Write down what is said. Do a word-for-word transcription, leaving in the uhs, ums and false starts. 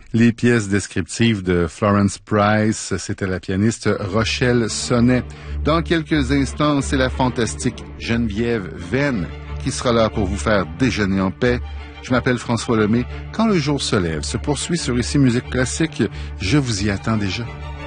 Les pièces descriptives de Florence Price, c'était la pianiste Rochelle Sonnet. Dans quelques instants, c'est la fantastique Geneviève Venn qui sera là pour vous faire déjeuner en paix. Je m'appelle François Lemay. Quand le jour se lève se poursuit sur Ici Musique Classique, je vous y attends déjà.